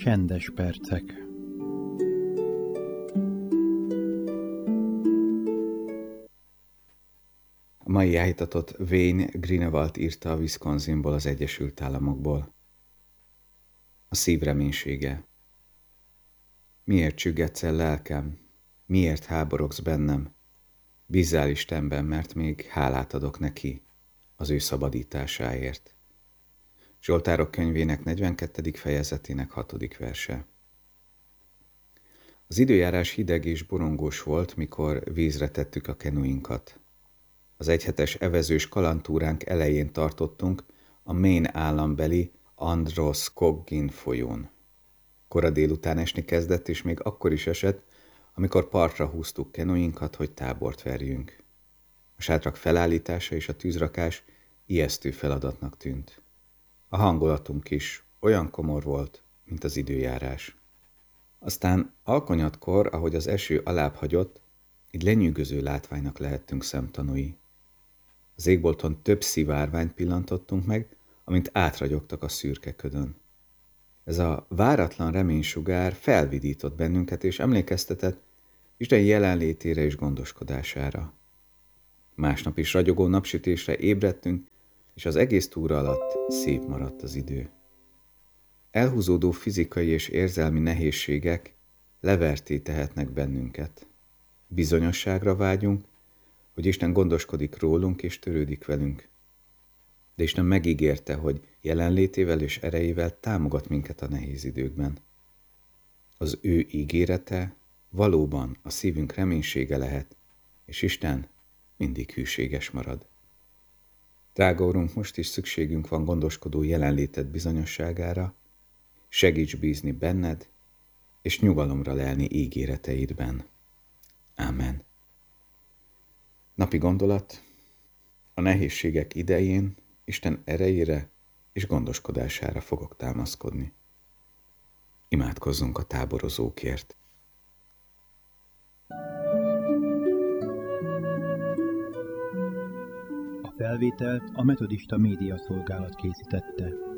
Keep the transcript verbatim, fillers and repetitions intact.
Csendes percek. A mai áhítatot Wayne Greenewald írta a Wisconsinból, az Egyesült Államokból. A szív reménysége. Miért csüggetsz el, lelkem? Miért háborogsz bennem? Bízzál Istenben, mert még hálát adok neki az ő szabadításáért. Zsoltárok könyvének negyvenkettedik fejezetének hatodik verse. Az időjárás hideg és borongós volt, mikor vízre tettük a kenuinkat. Az egyhetes evezős kalandtúránk elején tartottunk a Maine állambeli Androscoggin folyón. Kora délután esni kezdett, és még akkor is esett, amikor partra húztuk kenuinkat, hogy tábort verjünk. A sátrak felállítása és a tűzrakás ijesztő feladatnak tűnt. A hangulatunk is olyan komor volt, mint az időjárás. Aztán alkonyatkor, ahogy az eső alább hagyott, egy lenyűgöző látványnak lehettünk szemtanúi. Az égbolton több szivárványt pillantottunk meg, amint átragyogtak a szürke ködön. Ez a váratlan reménysugár felvidított bennünket, és emlékeztetett Isten jelenlétére és gondoskodására. Másnap is ragyogó napsütésre ébredtünk, és az egész túra alatt szép maradt az idő. Elhúzódó fizikai és érzelmi nehézségek leverté tehetnek bennünket. Bizonyosságra vágyunk, hogy Isten gondoskodik rólunk és törődik velünk. De Isten megígérte, hogy jelenlétével és erejével támogat minket a nehéz időkben. Az ő ígérete valóban a szívünk reménysége lehet, és Isten mindig hűséges marad. Drága Urunk, most is szükségünk van gondoskodó jelenléted bizonyosságára, segíts bízni benned, és nyugalomra lelni ígéreteidben. Ámen. Napi gondolat: a nehézségek idején Isten erejére és gondoskodására fogok támaszkodni. Imádkozzunk a táborozókért. A felvételt a Metodista Média Szolgálat készítette.